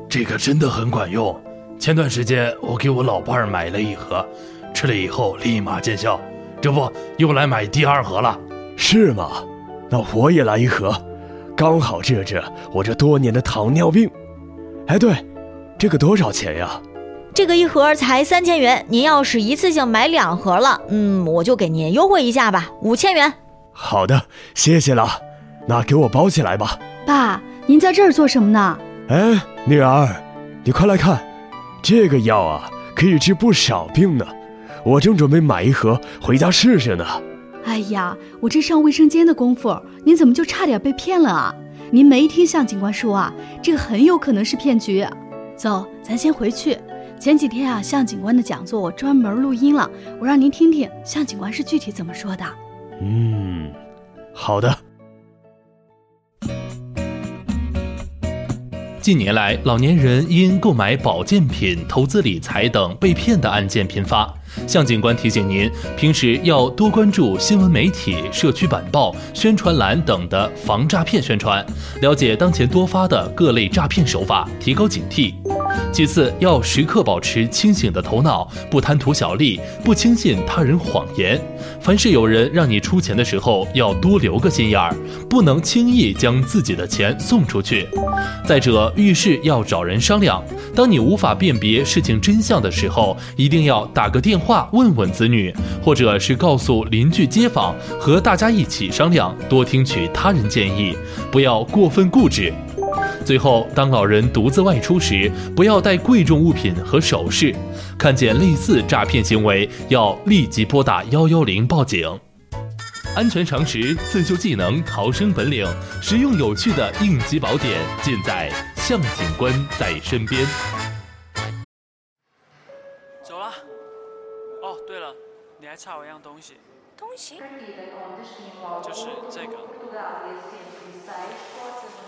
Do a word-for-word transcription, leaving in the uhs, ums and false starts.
这个真的很管用。前段时间我给我老伴儿买了一盒，吃了以后立马见效，这不又来买第二盒了。 是吗？那我也来一盒，刚好治治我这多年的糖尿病。哎，对，这个多少钱呀？ 这个一盒才三千元，您要是一次性买两盒了，嗯，我就给您优惠一下吧，五千元。 好的，谢谢了，那给我包起来吧。 爸，您在这儿做什么呢？ 哎，女儿，你快来看，这个药啊，可以治不少病呢。我正准备买一盒回家试试呢。 哎呀，我这上卫生间的功夫，您怎么就差点被骗了啊？您没听向警官说啊，这个很有可能是骗局。走，咱先回去。前几天啊，向警官的讲座我专门录音了，我让您听听向警官是具体怎么说的。 嗯，好的。 近年来，老年人因购买保健品、投资理财等被骗的案件频发。向警官提醒您，平时要多关注新闻媒体、社区板报、宣传栏等的防诈骗宣传，了解当前多发的各类诈骗手法，提高警惕。其次，要时刻保持清醒的头脑，不贪图小利，不轻信他人谎言。凡是有人让你出钱的时候，要多留个心眼儿，不能轻易将自己的钱送出去。再者，遇事要找人商量。当你无法辨别事情真相的时候，一定要打个电话问问子女，或者是告诉邻居街坊，和大家一起商量，多听取他人建议，不要过分固执。最后，当老人独自外出时，不要带贵重物品和首饰。看见类似诈骗行为，要立即拨打一一零报警。安全常识、自救技能、逃生本领，实用有趣的应急宝典，尽在向警官在身边。 走了。哦，对了，你还差我一样东西。 东西？ 就是这个。